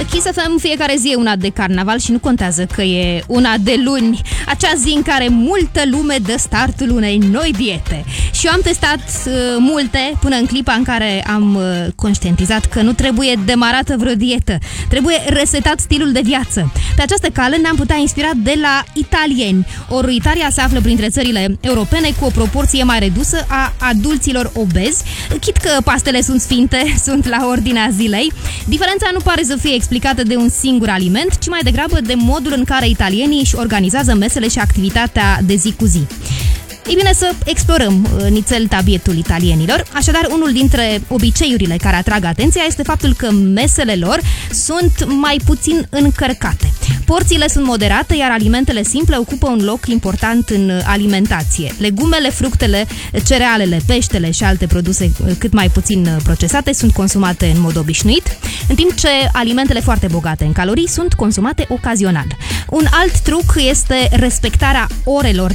Kiss FM, fiecare zi e una de carnaval și nu contează că e una de luni, acea zi în care multă lume dă startul unei noi diete. Și eu am testat multe până în clipa în care am conștientizat că nu trebuie demarată vreo dietă, trebuie resetat stilul de viață. Pe această cale ne-am putea inspira de la italieni. Ori Italia se află printre țările europene cu o proporție mai redusă a adulților obezi, chit că pastele sunt sfinte, sunt la ordinea zilei. Diferența nu pare să fie explicată de un singur aliment, ci mai degrabă de modul în care italienii își organizează mesele și activitatea de zi cu zi. Ei bine, să explorăm nițel tabietul italienilor. Așadar, unul dintre obiceiurile care atrag atenția este faptul că mesele lor sunt mai puțin încărcate. Porțiile sunt moderate, iar alimentele simple ocupă un loc important în alimentație. Legumele, fructele, cerealele, peștele și alte produse cât mai puțin procesate sunt consumate în mod obișnuit, în timp ce alimentele foarte bogate în calorii sunt consumate ocazional. Un alt truc este respectarea orelor